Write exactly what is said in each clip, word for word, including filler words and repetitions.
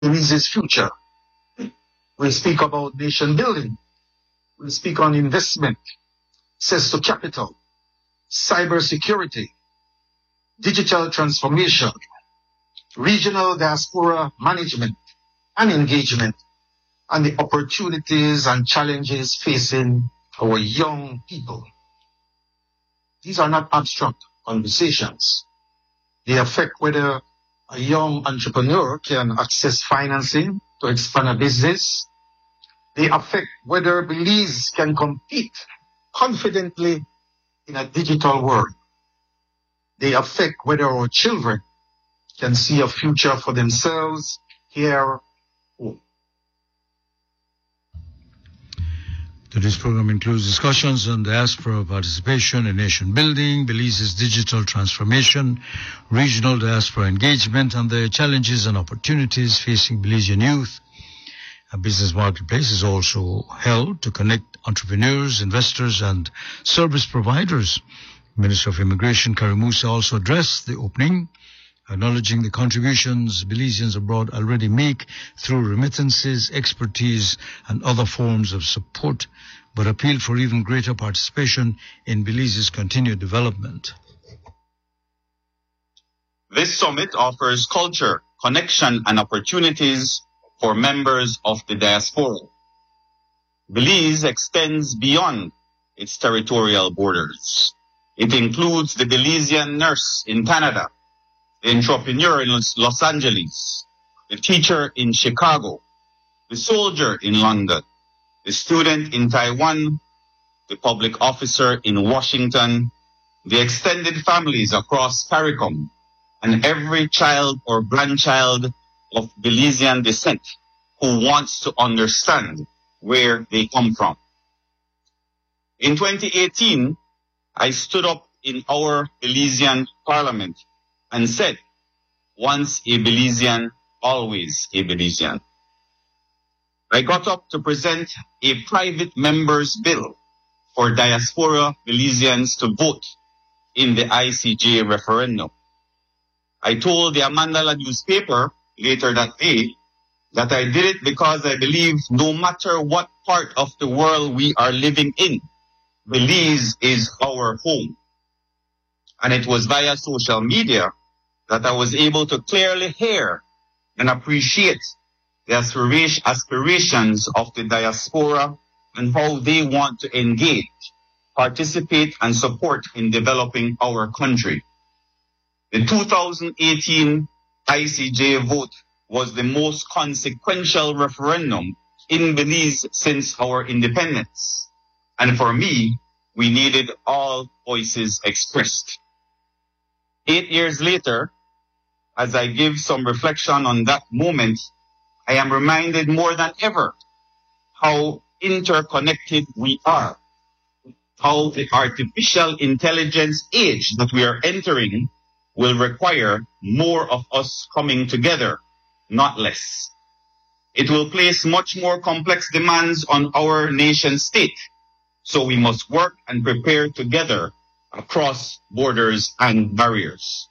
Belize's future. We speak about nation building. We speak on investment, access to capital, cybersecurity, digital transformation, regional diaspora management and engagement, and the opportunities and challenges facing our young people. These are not abstract conversations. They affect whether a young entrepreneur can access financing to expand a business. They affect whether Belize can compete confidently in a digital world. They affect whether our children can see a future for themselves here. Today's program includes discussions on diaspora participation in nation building, Belize's digital transformation, regional diaspora engagement, and the challenges and opportunities facing Belizean youth. A business marketplace is also held to connect entrepreneurs, investors, and service providers. Minister of Immigration Karim Musa also addressed the opening, acknowledging the contributions Belizeans abroad already make through remittances, expertise, and other forms of support, but appealed for even greater participation in Belize's continued development. This summit offers culture, connection, and opportunities for members of the diaspora. Belize extends beyond its territorial borders. It includes the Belizean nurse in Canada, the entrepreneur in Los Angeles, the teacher in Chicago, the soldier in London, the student in Taiwan, the public officer in Washington, the extended families across CARICOM, and every child or grandchild of Belizean descent who wants to understand where they come from. In twenty eighteen, I stood up in our Belizean parliament and said, once a Belizean, always a Belizean. I got up to present a private member's bill for diaspora Belizeans to vote in the I C J referendum. I told the Amandala newspaper later that day that I did it because I believe no matter what part of the world we are living in, Belize is our home. And it was via social media that I was able to clearly hear and appreciate the aspirations of the diaspora and how they want to engage, participate, and support in developing our country. The two thousand eighteen I C J vote was the most consequential referendum in Belize since our independence. And for me, we needed all voices expressed. Eight years later, as I give some reflection on that moment, I am reminded more than ever how interconnected we are, how the artificial intelligence age that we are entering will require more of us coming together, not less. It will place much more complex demands on our nation state, so we must work and prepare together across borders and barriers.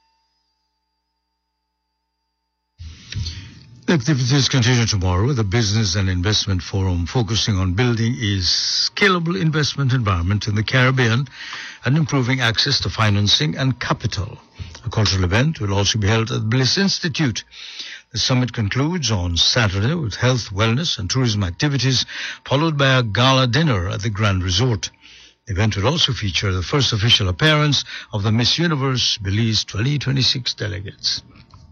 The activities continue tomorrow with a business and investment forum focusing on building a scalable investment environment in the Caribbean and improving access to financing and capital. A cultural event will also be held at the Bliss Institute. The summit concludes on Saturday with health, wellness, and tourism activities, followed by a gala dinner at the Grand Resort. The event will also feature the first official appearance of the Miss Universe Belize twenty twenty-six delegates.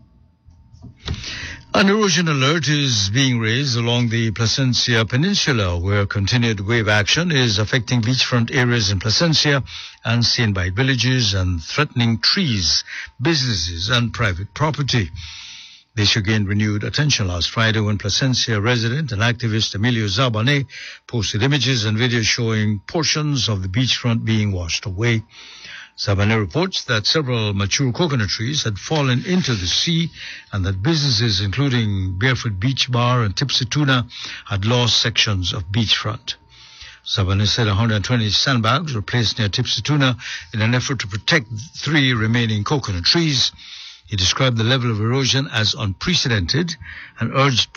An erosion alert is being raised along the Placencia Peninsula, where continued wave action is affecting beachfront areas in Placencia and Saint Bite villages and threatening trees, businesses, and private property. The issue gained renewed attention last Friday when Placencia resident and activist Emilio Zabane posted images and videos showing portions of the beachfront being washed away. Zabane reports that several mature coconut trees had fallen into the sea and that businesses including Barefoot Beach Bar and Tipsy Tuna had lost sections of beachfront. Zabane said one hundred twenty sandbags were placed near Tipsy Tuna in an effort to protect three remaining coconut trees. He described the level of erosion as unprecedented and urged